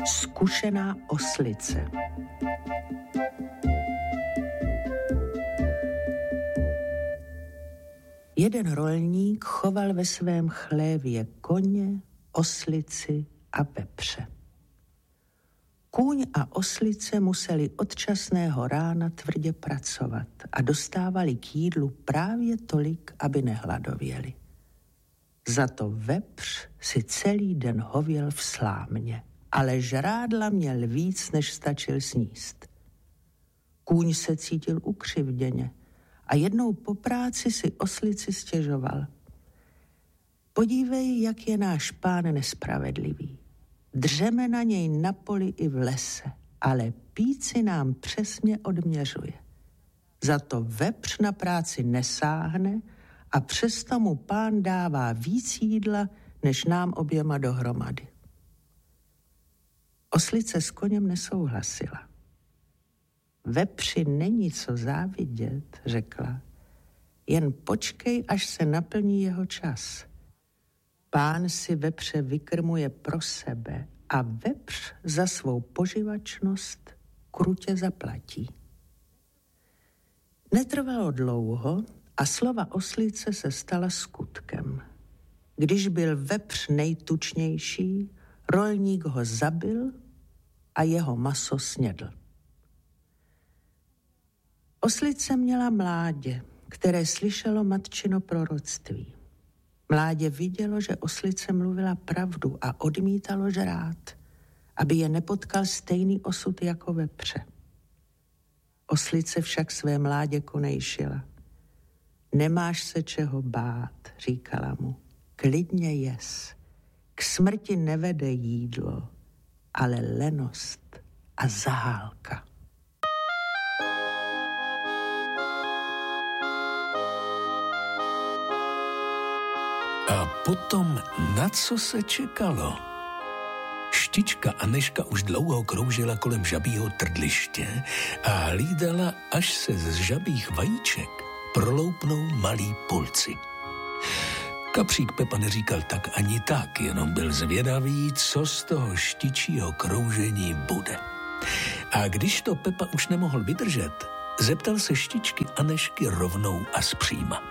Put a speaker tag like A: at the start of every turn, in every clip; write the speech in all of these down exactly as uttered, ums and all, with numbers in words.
A: Zkušená oslice. Jeden rolník choval ve svém chlévě koně, oslici a vepře. Kůň a oslice museli od časného rána tvrdě pracovat a dostávali k jídlu právě tolik, aby nehladověli. Za to vepř si celý den hověl v slámě, ale žrádla měl víc, než stačil sníst. Kůň se cítil ukřivděně a jednou po práci si oslici stěžoval. Podívej, jak je náš pán nespravedlivý. Dřeme na něj na poli i v lese, ale píci nám přesně odměřuje. Za to vepř na práci nesáhne a přesto mu pán dává víc jídla, než nám oběma dohromady. Oslice s koněm nesouhlasila. Vepři není co závidět, řekla. Jen počkej, až se naplní jeho čas. Pán si vepře vykrmuje pro sebe a vepř za svou poživačnost krutě zaplatí. Netrvalo dlouho a slova oslice se stala skutkem. Když byl vepř nejtučnější, rolník ho zabil a jeho maso snědl. Oslice měla mládě, které slyšelo matčino proroctví. Mládě vidělo, že oslice mluvila pravdu a odmítalo žrát, aby je nepotkal stejný osud jako vepře. Oslice však své mládě konejšila. Nemáš se čeho bát, říkala mu, klidně jes. K smrti nevede jídlo, ale lenost a zahálka.
B: A potom na co se čekalo? Štička Anežka už dlouho kroužila kolem žabího trdliště a hlídala, až se z žabích vajíček proloupnou malí pulci. Kapřík Pepa neříkal tak ani tak, jenom byl zvědavý, co z toho štičího kroužení bude. A když to Pepa už nemohl vydržet, zeptal se štičky Anežky rovnou a zpříma.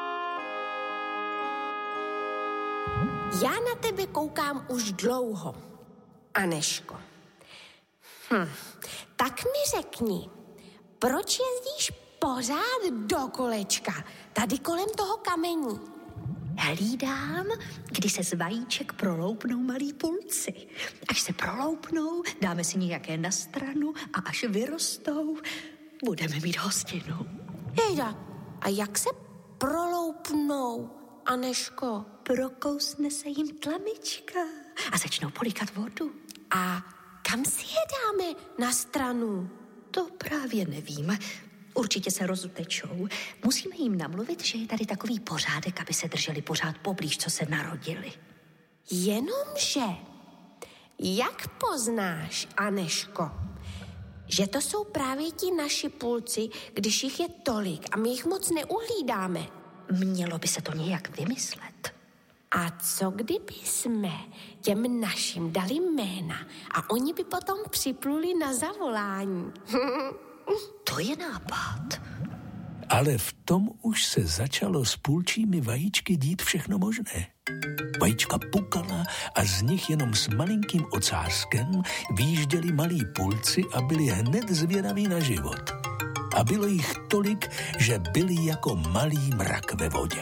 C: Já na tebe koukám už dlouho, Anežko. Hm, tak mi řekni, proč jezdíš pořád do kolečka, tady kolem toho kamení?
D: Hlídám, kdy se z vajíček proloupnou malí pulci. Až se proloupnou, dáme si nějaké na stranu a až vyrostou, budeme mít hostinu.
C: Jejda, a jak se proloupnou, Anežko?
D: Prokousne se jim tlamička a začnou polikat vodu.
C: A kam si je dáme na stranu?
D: To právě nevím. Určitě se rozutečou. Musíme jim namluvit, že je tady takový pořádek, aby se drželi pořád poblíž, co se narodili.
C: Jenomže, jak poznáš, Anežko, že to jsou právě ti naši pulci, když jich je tolik a my jich moc neuhlídáme?
D: Mělo by se to nějak vymyslet.
C: A co kdyby jsme těm našim dali jména a oni by potom připluli na zavolání?
D: To je nápad.
B: Ale v tom už se začalo s pulčími vajíčky dít všechno možné. Vajíčka pukala a z nich jenom s malinkým ocáskem výjížděli malí pulci a byli hned zvědaví na život. A bylo jich tolik, že byli jako malý mrak ve vodě.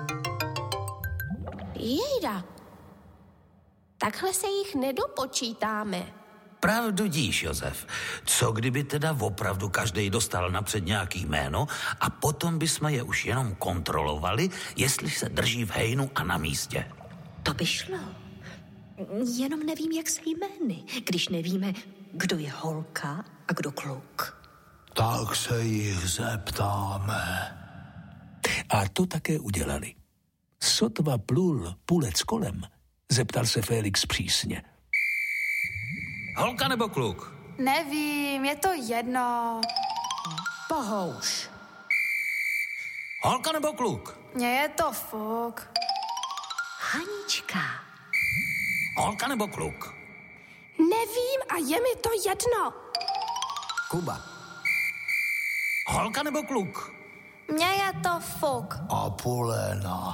C: Jejda, takhle se jich nedopočítáme.
E: Pravdu díš, Josef. Co kdyby teda opravdu každej dostal napřed nějaký jméno a potom bychom je už jenom kontrolovali, jestli se drží v hejnu a na místě?
D: To by šlo. Jenom nevím, jak se jmény, když nevíme, kdo je holka a kdo kluk.
F: Tak se jich zeptáme.
B: A to také udělali. Sotva plul pulec kolem, zeptal se Félix přísně.
E: Holka nebo kluk?
G: Nevím, je to jedno.
C: Pohouš.
E: Holka nebo kluk?
G: Mně je to fuk.
D: Hanička.
E: Holka nebo kluk?
G: Nevím a je mi to jedno.
F: Kuba.
E: Holka nebo kluk?
G: Mně je to fuk.
F: A Polena.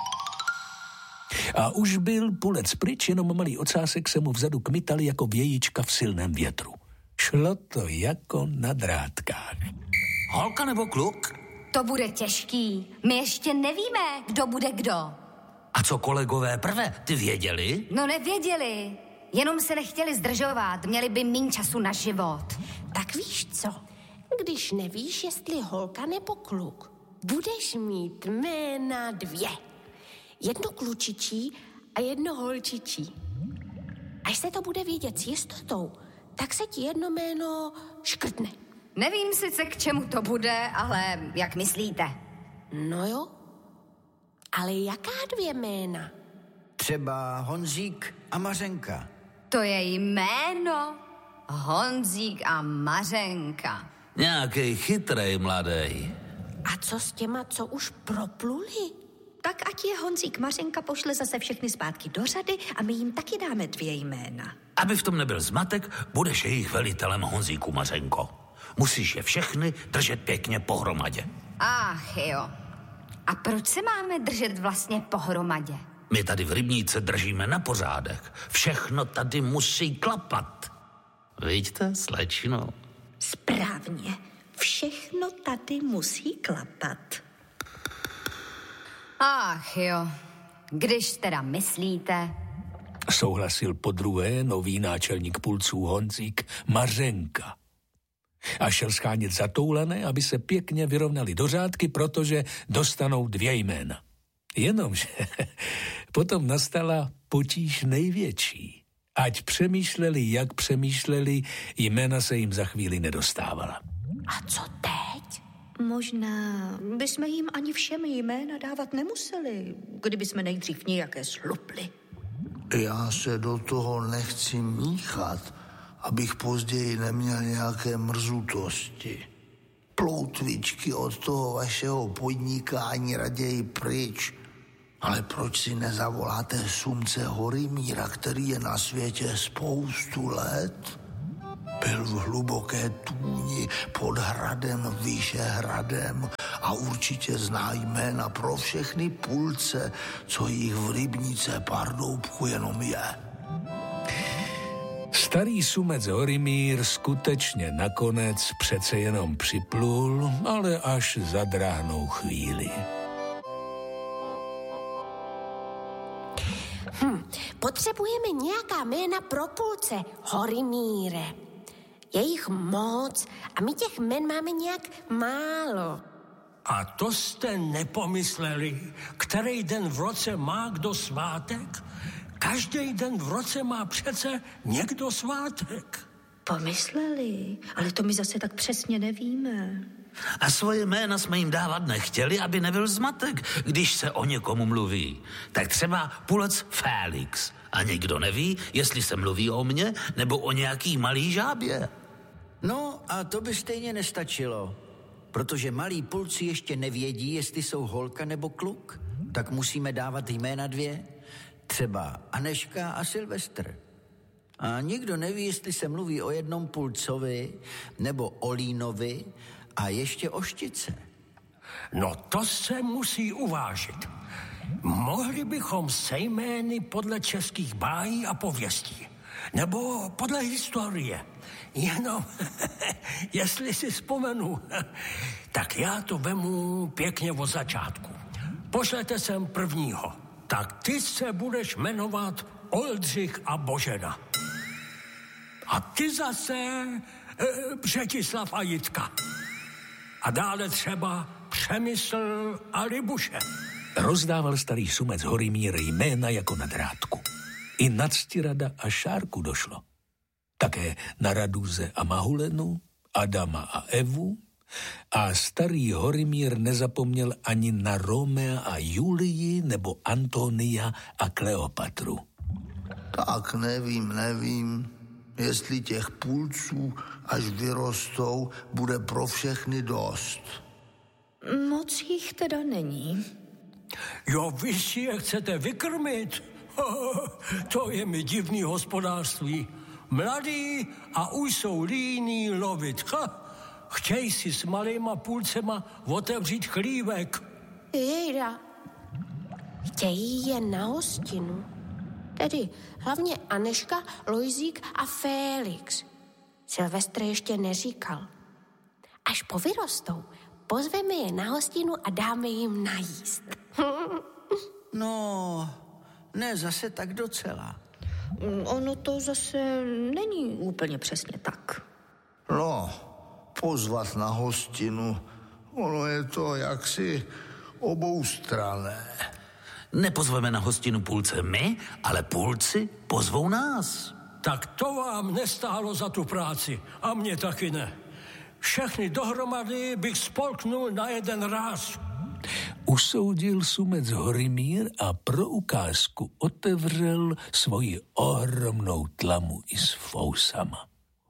B: A už byl pulec pryč, jenom malý ocásek se mu vzadu kmitali jako vějíčka v silném větru. Šlo to jako na drátkách.
E: Holka nebo kluk?
D: To bude těžký. My ještě nevíme, kdo bude kdo.
E: A co kolegové prve, ty věděli?
D: No nevěděli. Jenom se nechtěli zdržovat. Měli by míň času na život.
C: Tak víš co? Když nevíš, jestli holka nebo kluk, budeš mít jména dvě. Jedno klučičí a jedno holčičí. Až se to bude vědět s jistotou, tak se ti jedno jméno škrtne.
D: Nevím sice, k čemu to bude, ale jak myslíte?
C: No jo, ale jaká dvě jména?
H: Třeba Honzík a Mařenka.
D: To je jméno. Honzík a Mařenka.
E: Nějakej chytrej mladej.
C: A co s těma, co už propluli?
D: Tak ať je Honzík Mařenka pošle zase všechny zpátky do řady a my jim taky dáme dvě jména.
E: Aby v tom nebyl zmatek, budeš jejich velitelem, Honzíku Mařenko. Musíš je všechny držet pěkně pohromadě.
D: Ach jo. A proč se máme držet vlastně pohromadě?
E: My tady v rybníce držíme na pořádek. Všechno tady musí klapat. Vidíte, slečno?
D: Správně. Všechno tady musí klapat. Ach jo. Když teda myslíte...
B: Souhlasil podruhé nový náčelník pulců Honzík Mařenka. A šel schánět zatoulané, aby se pěkně vyrovnali do řádky, protože dostanou dvě jména. Jenomže potom nastala potíž největší. Ať přemýšleli, jak přemýšleli, jména se jim za chvíli nedostávala.
C: A co teď?
D: Možná bychom jim ani všem jména dávat nemuseli, kdyby jsme nejdřív nějaké slupli.
F: Já se do toho nechci míchat, abych později neměl nějaké mrzutosti. Ploutvičky od toho vašeho podnikání raději pryč. Ale proč si nezavoláte Sumce Horimíra, který je na světě spoustu let? Byl v hluboké tůni pod hradem Vyšehradem a určitě zná jména pro všechny pulce, co jich v rybnice Pardoubku jenom je.
B: Starý Sumec Horimír skutečně nakonec přece jenom připlul, ale až za dráhnou chvíli.
C: Hm, potřebujeme nějaká jména pro pulce, Horimíre. Je jich moc a my těch jmen máme nějak málo.
I: A to jste nepomysleli, který den v roce má kdo svátek? Každý den v roce má přece někdo svátek.
D: Pomysleli, ale to my zase tak přesně nevíme.
E: A svoje jména jsme jim dávat nechtěli, aby nebyl zmatek, když se o někomu mluví. Tak třeba pulec Félix. A nikdo neví, jestli se mluví o mně nebo o nějaký malý žábě.
H: No a to by stejně nestačilo, protože malí pulci ještě nevědí, jestli jsou holka nebo kluk. Tak musíme dávat jména dvě. Třeba Aneška a Silvestr. A nikdo neví, jestli se mluví o jednom pulcovi nebo o Línovi a ještě o Štice.
I: No to se musí uvážit. Mohli bychom se jmény podle českých bájí a pověstí. Nebo podle historie. Jenom, jestli si vzpomenu, tak já to vemu pěkně od začátku. Pošlete sem prvního. Tak ty se budeš jmenovat Oldřich a Božena. A ty zase e, Břetislav a Jitka. A dále třeba Přemysl a Libuše.
B: Rozdával starý Sumec Horimír jména jako na drátku. I na Ctirada a Šárku došlo. Také na Raduze a Mahulenu, Adama a Evu, a starý Horimír nezapomněl ani na Romea a Julii nebo Antonia a Kleopatru.
F: Tak nevím, nevím, jestli těch pulců, až vyrostou, bude pro všechny dost.
D: Moc jich teda není.
I: Jo, vy si je chcete vykrmit? To je mi divný hospodářství. Mladí a už jsou líní lovit. Ha, chtěj si s malýma půlcema otevřít chlívek.
C: Jejda, chtějí je na hostinu. Tedy hlavně Anežka, Lojzík a Félix. Silvestr ještě neříkal. Až povyrostou, pozveme je na hostinu a dáme jim najíst.
H: No, ne zase tak docela.
D: Ono to zase není úplně přesně tak.
F: No, pozvat na hostinu, ono je to jaksi oboustranné.
E: Nepozveme na hostinu půlce my, ale půlci pozvou nás.
I: Tak to vám nestálo za tu práci. A mě taky ne. Všechny dohromady bych spolknul na jeden ráz.
B: Usoudil sumec Horimír a pro ukázku otevřel svoji ohromnou tlamu i s fousama.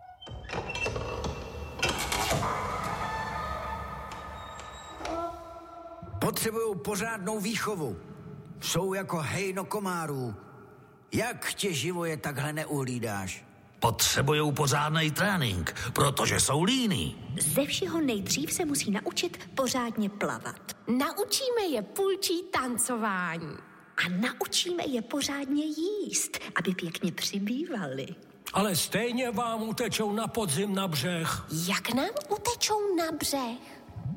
H: Potřebují pořádnou výchovu. Jsou jako hejno komárů. Jak tě živoje takhle neuhlídáš?
E: Potřebujou pořádný trénink, protože jsou líní.
D: Ze všeho nejdřív se musí naučit pořádně plavat.
C: Naučíme je půlčí tancování.
D: A naučíme je pořádně jíst, aby pěkně přibývali.
I: Ale stejně vám utečou na podzim na břeh.
C: Jak nám utečou na břeh?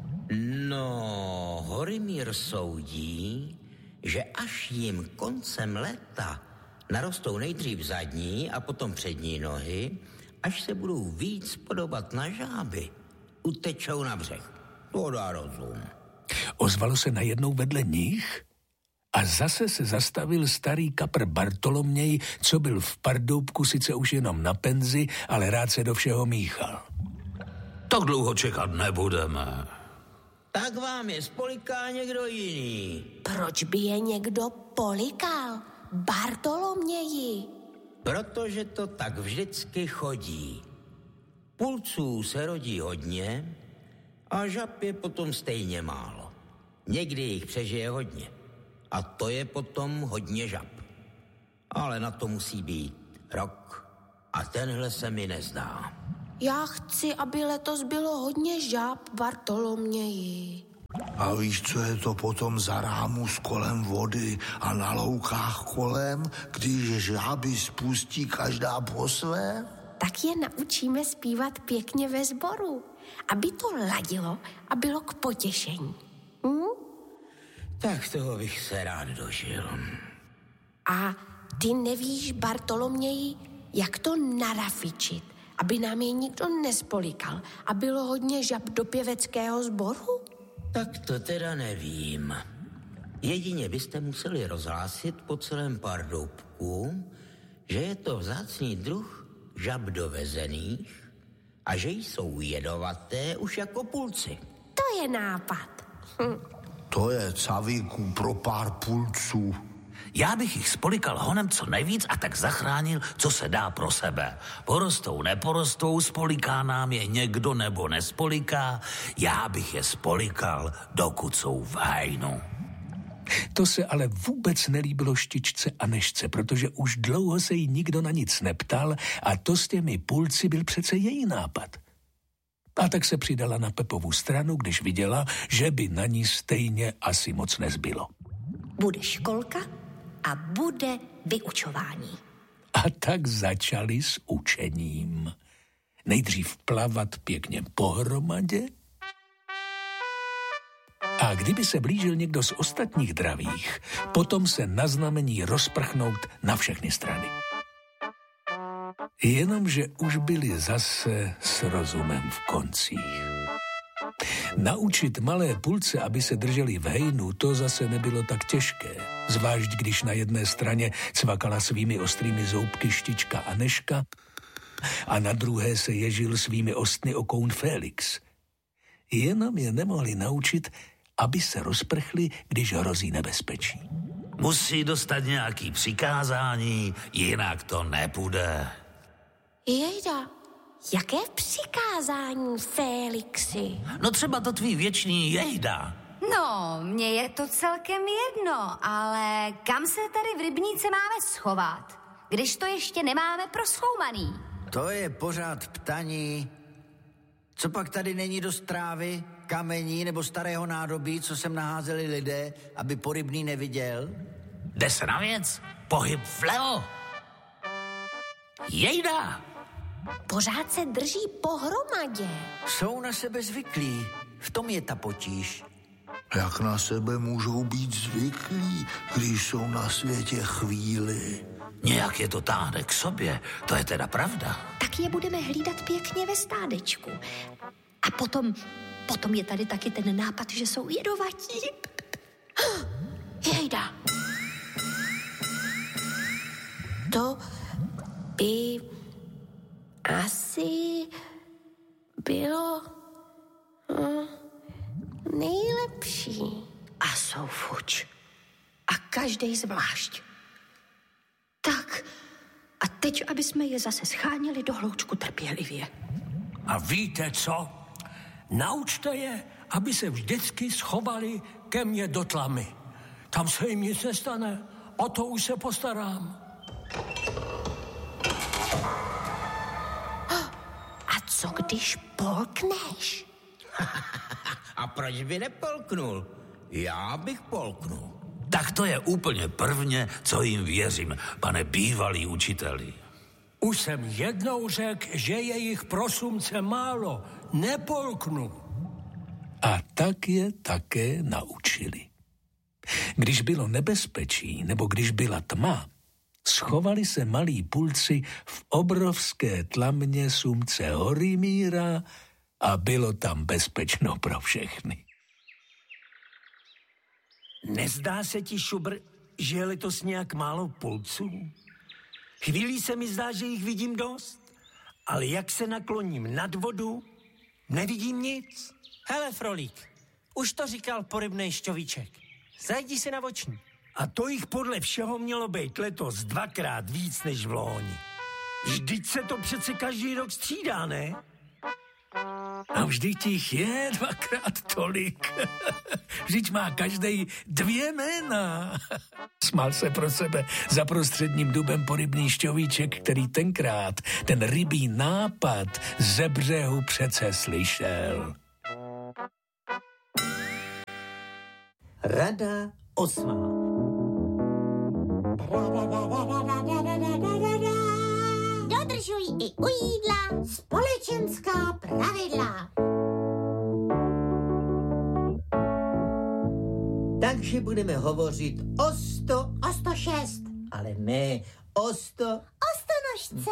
J: No, Horimír soudí, že až jim koncem léta narostou nejdřív zadní a potom přední nohy, až se budou víc podobat na žáby, utečou na břeh. To dá rozum.
B: Ozvalo se najednou vedle nich a zase se zastavil starý kapr Bartoloměj, co byl v Pardoubku sice už jenom na penzi, ale rád se do všeho míchal.
E: Tak dlouho čekat nebudeme.
J: Tak vám je spoliká někdo jiný.
C: Proč by je někdo polikal? Bartoloměji.
J: Protože to tak vždycky chodí. Půlců se rodí hodně a žab je potom stejně málo. Někdy jich přežije hodně. A to je potom hodně žab. Ale na to musí být rok. A tenhle se mi nezdá.
C: Já chci, aby letos bylo hodně žáb, Bartoloměji.
F: A víš, co je to potom za rámus kolem vody a na loukách kolem, když žáby spustí každá po své?
C: Tak je naučíme zpívat pěkně ve sboru, aby to ladilo a bylo k potěšení. Hm?
J: Tak toho bych se rád dožil.
C: A ty nevíš, Bartoloměji, jak to narafičit, aby nám je nikdo nespolikal a bylo hodně žab do pěveckého sboru?
J: Tak to teda nevím. Jedině byste museli rozhlásit po celém Pardoubku, že je to vzácný druh žab dovezených a že jsou jedovaté už jako půlci.
C: To je nápad. Hm.
F: To je cavíků pro pár půlců.
E: Já bych jich spolikal honem co nejvíc a tak zachránil, co se dá pro sebe. Porostou, neporostou, spoliká nám je někdo nebo nespoliká. Já bych je spolikal, dokud jsou v hajnu.
B: To se ale vůbec nelíbilo Štičce Anežce, protože už dlouho se jí nikdo na nic neptal a to s těmi půlci byl přece její nápad. A tak se přidala na Pepovu stranu, když viděla, že by na ní stejně asi moc nezbylo.
D: Bude školka a bude vyučování.
B: A tak začali s učením. Nejdřív plavat pěkně pohromadě a kdyby se blížil někdo z ostatních dravých, potom se na znamení rozprchnout na všechny strany. Jenomže už byli zase s rozumem v koncích. Naučit malé půlce, aby se drželi v hejnu, to zase nebylo tak těžké. Zvlášť, když na jedné straně cvakala svými ostrými zoubky Štička Anežka a na druhé se ježil svými ostny okoun Félix. Jenom je nemohli naučit, aby se rozprchli, když hrozí nebezpečí.
E: Musí dostat nějaký přikázání, jinak to nepůjde.
C: Jejda, jaké přikázání, Félixi?
E: No třeba to tvý věčný jejda.
K: No, mně je to celkem jedno, ale kam se tady v rybníce máme schovat, když to ještě nemáme proskoumaný?
H: To je pořád ptaní. Co pak tady není dost trávy, kamení nebo starého nádobí, co sem naházeli lidé, aby porybný neviděl?
E: Jde se na věc, pohyb vlevo. Jejda!
C: Pořád se drží pohromadě.
H: Jsou na sebe zvyklí, v tom je ta potíž.
F: Jak na sebe můžou být zvyklí, když jsou na světě chvíli?
E: Nějak je to táhne k sobě, to je teda pravda.
D: Tak je budeme hlídat pěkně ve stádečku. A potom, potom je tady taky ten nápad, že jsou jedovatí.
C: Jejda. To by asi bylo hm, nejlepší.
D: A jsou fuč. A každej zvlášť. Tak, a teď, aby jsme je zase scháněli do hloučku trpělivě.
I: A víte co? Naučte je, aby se vždycky schovali ke mně do tlamy. Tam se jim nic nestane. O to už se postarám.
C: A co když polkneš?
J: A proč by nepolknul? Já bych polknul.
E: Tak to je úplně prvně, co jim věřím, pane bývalý učiteli.
I: Už jsem jednou řekl, že je jich prosumce málo. Nepolknu.
B: A tak je také naučili. Když bylo nebezpečí, nebo když byla tma, schovali se malí pulci v obrovské tlamě sumce Horimíra a bylo tam bezpečno pro všechny.
I: Nezdá se ti, Šubr, že je letos nějak málo pulců? Chvílí se mi zdá, že jich vidím dost, ale jak se nakloním nad vodu, nevidím nic.
L: Hele, Frolík, už to říkal porybnej šťovíček. Zajdi si na voční.
I: A to jich podle všeho mělo být letos dvakrát víc než v loni. Vždyť se to přece každý rok střídá, ne?
B: A vždyť jich je dvakrát tolik. Vždyť má každej dvě jména. Smál se pro sebe za prostředním dubem porybný šťovíček, který tenkrát ten rybí nápad ze břehu přece slyšel.
M: Rada osmá.
N: Dodržují i u jídla společenská pravidla.
M: Takže budeme hovořit o sto...
N: O sto šest.
M: Ale ne, o sto...
N: O stonožce.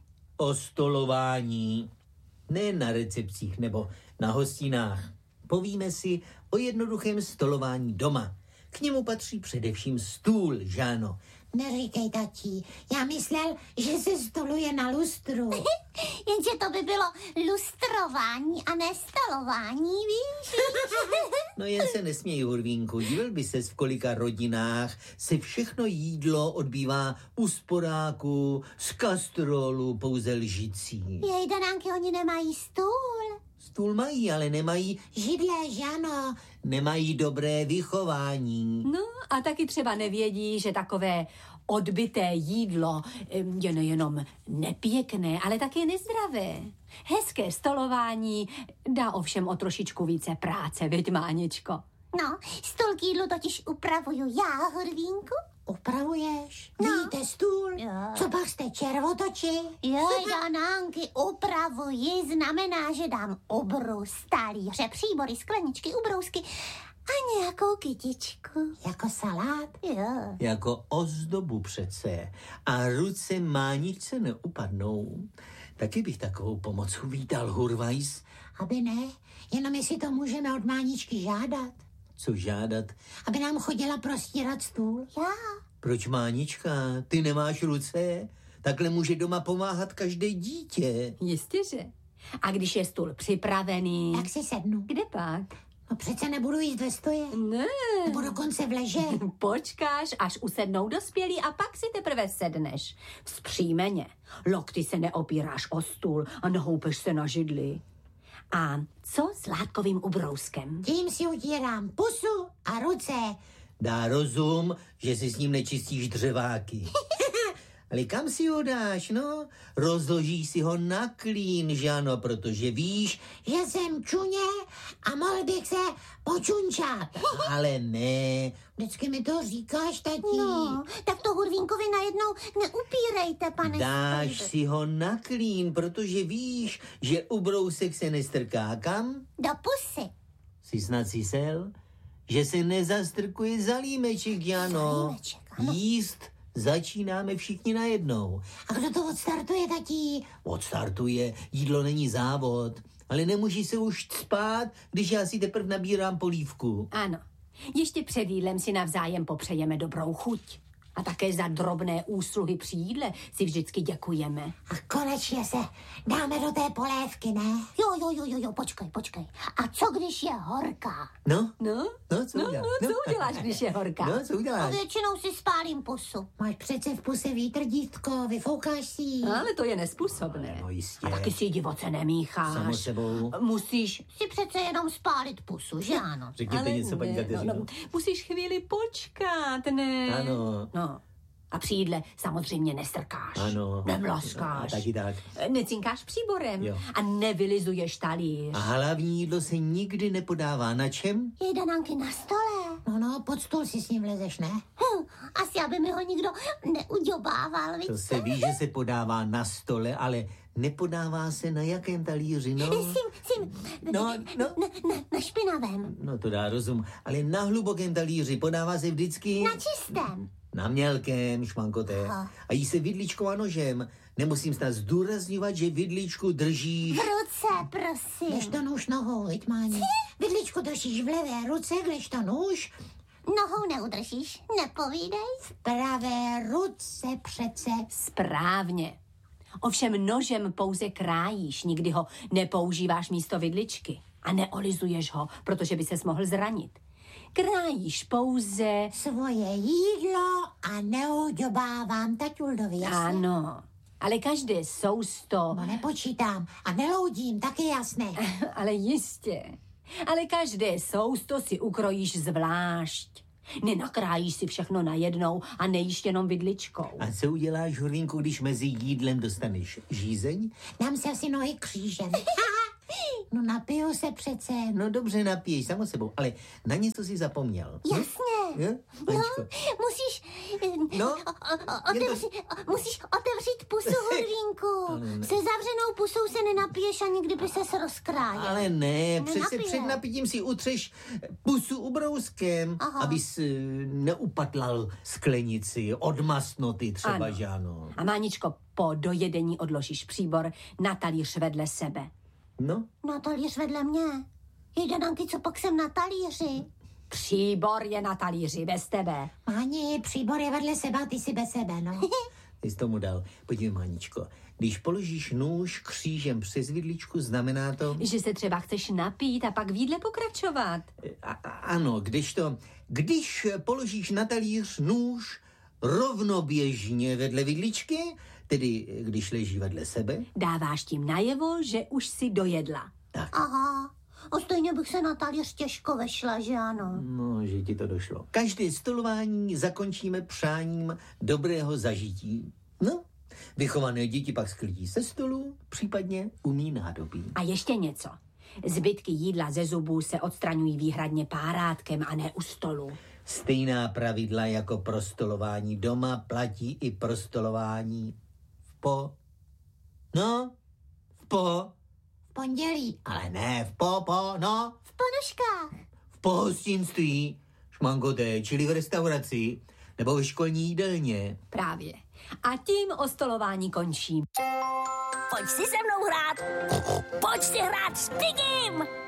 M: O stolování. Ne na recepcích nebo na hostinách. Povíme si o jednoduchém stolování doma. K němu patří především stůl, Žáno.
N: Neříkej, tatí, já myslel, že se stoluje na lustru. Jenže to by bylo lustrování a ne stolování, víš?
M: No jen se nesměj, Hurvínku, divil by ses, v kolika rodinách se všechno jídlo odbývá u sporáku, z kastrolu, pouze lžicí.
N: Jej, Danánky, oni nemají stůl.
M: Stůl mají, ale nemají...
N: Židle, Žano.
M: Nemají dobré vychování.
D: No a taky třeba nevědí, že takové odbyté jídlo je nejenom nepěkné, ale také nezdravé. Hezké stolování dá ovšem o trošičku více práce, veď, Máničko?
N: No, stůl k jídlu totiž upravuju já, Hurvínku.
M: Upravuješ?
N: No.
M: Vidíte stůl?
N: Jo.
M: Co pak jste červotoči?
N: Jo, Danánky, upravuji, znamená, že dám obrus, talíře, příbory, skleničky, ubrousky a nějakou kytičku.
M: Jako salát?
N: Jo.
M: Jako ozdobu přece. A ruce Máničce neupadnou. Taky bych takovou pomoc uvítal, Hurvajs.
N: Aby ne, jenom jestli to můžeme od Máničky žádat.
M: Co žádat?
N: Aby nám chodila prostírat stůl. Já.
M: Proč, Mánička? Ty nemáš ruce? Takhle může doma pomáhat každé dítě.
D: Jistě, že. A když je stůl připravený...
N: Tak si sednu.
D: Kde pak?
N: No přece nebudu jíst ve stoje.
D: Ne.
N: Nebo dokonce v leže.
D: Počkáš, až usednou dospělí a pak si teprve sedneš. Vzpřímeně. Lokty se neopíráš o stůl a nehoupeš se na židli. A co s látkovým ubrouskem?
N: Tím si utírám pusu a ruce.
M: Dá rozum, že si s ním nečistíš dřeváky. Ale kam si ho dáš, no? Rozložíš si ho na klín, že ano, protože víš,
N: že jsem čuně a mohl bych se počunčat.
M: Ale ne.
N: Vždycky mi to říkáš, tatí.
G: No, tak to Hurvínkovi najednou neupírejte, pane.
M: Dáš si ho na klín, protože víš, že ubrousek se nestrká kam?
N: Do pusy.
M: Jsi snad si sel? Že se nezastrkuje za límeček, Jano.
N: Límeček, ano.
M: Jíst začínáme všichni najednou.
N: A kdo to odstartuje, tatí?
M: Odstartuje, jídlo není závod. Ale nemůžeš se už spát, když já si teprve nabírám polívku.
O: Ano. Ještě před jídlem si navzájem popřejeme dobrou chuť. A také za drobné úsluhy při jídle si vždycky děkujeme.
N: A konečně se dáme do té polévky, ne? Jo, jo, jo, jo, jo, počkej, počkej. A co, když je horká?
M: No?
O: No?
M: No, co
O: no,
M: uděláš?
O: no, co uděláš, když je horká?
M: No, co uděláš?
N: A většinou si spálím pusu. Máš přece v puse vítr, dítko, vyfoukáš si ji.
O: Ale to je nespůsobné.
M: No jistě.
O: A taky si ji divoce nemícháš.
M: Samo sebou.
O: Musíš...
N: Si přece jenom spálit pusu, že ano?
M: Řekněte něco, paní Kateřino.
O: No, no, musíš chvíli počkat, ne?
M: Ano.
O: No. A při jídle samozřejmě nestrkáš.
M: Ano.
O: Nemlaskáš.
M: A taky tak.
O: Necinkáš příborem.
M: Jo.
O: A nevylizuješ talíř.
M: A hlavní jídlo se nikdy nepodává. Na čem?
N: Jejda, Nanky, na stole. No, no, pod stůl si s ním vlezeš, ne? Hm, asi, aby mi ho nikdo neuděbával, víš?
M: To se ví, že se podává na stole, ale nepodává se na jakém talíři, no?
N: Sim, sim.
M: No, no.
N: Na, na, na špinavém.
M: No to dá rozum, ale na hlubokém talíři podává se vždycky...
N: Na čistém.
M: Na mělkém, šmankoté.
N: Aha.
M: A jí se vidličkou a nožem. Nemusím snad zdůrazňovat, že vidličku držíš...
N: V ruce, prosím. Když to nůž nohou, Hitmáni. Vidličku držíš v levé ruce, když to nůž... Nohou neudržíš, nepovídej. V pravé ruce přece.
O: Správně. Ovšem nožem pouze krájíš, nikdy ho nepoužíváš místo vidličky. A neolizuješ ho, protože by ses mohl zranit. Krájíš pouze...
N: Svoje jídlo a neuděbávám taťuldovi, jasně?
O: Ano, ale každé sousto...
N: No nepočítám a neloudím, taky jasné.
O: Ale jistě. Ale každé sousto si ukrojíš zvlášť. Nenakrájíš si všechno najednou a nejíš jenom vidličkou.
M: A co uděláš, Hurvínku, když mezi jídlem dostaneš žízeň?
N: Dám se asi nohy křížem. No napiju se přece.
M: No dobře, napiješ, samo sebou, ale na něco si zapomněl.
N: Jasně.
M: Je?
N: No, musíš...
M: No,
N: o, o, otevři, to... musíš otevřít pusu, Hurvínku. Se zavřenou pusou se nenapiješ a nikdy by ses rozkrájel.
M: Ale ne, přece
N: Nenapije.
M: před napitím si utřeš pusu ubrouskem,
N: Aha.
M: abys uh, neupatlal sklenici od masnoty třeba,
O: Ano.
M: že ano.
O: A Máničko, po dojedení odložíš příbor na talíř vedle sebe.
M: No?
N: Na talíř vedle mě. Jejda, Nanky, co pak jsem na talíři?
O: Příbor je na talíři, bez tebe.
N: Máni, příbor je vedle sebe, ty si bez sebe, no.
M: Ty jsi tomu dal. Podívej, Máničko, když položíš nůž křížem přes vidličku, znamená to...
O: Že se třeba chceš napít a pak v jídle pokračovat.
M: A, a, ano, když to... Když položíš na talíř nůž rovnoběžně vedle vidličky, tedy když leží vedle sebe...
O: Dáváš tím najevo, že už si dojedla.
M: Tak.
N: Aha. A stejně bych se na talíř těžko vešla, že ano?
M: No, že ti to došlo. Každé stolování zakončíme přáním dobrého zažití. No, vychované děti pak sklidí se stolu, případně umí nádobí.
O: A ještě něco. Zbytky jídla ze zubů se odstraňují výhradně párátkem a ne u stolu.
M: Stejná pravidla jako pro stolování doma platí i pro stolování v po... No, v po...
N: V pondělí.
M: Ale ne, v po, po, no.
N: V ponožkách.
M: V pohostinství, šmankoté, čili v restauraci, nebo ve školní jídelně.
O: Právě. A tím o stolování končím.
P: Pojď si se mnou hrát. Pojď si hrát s Pigim.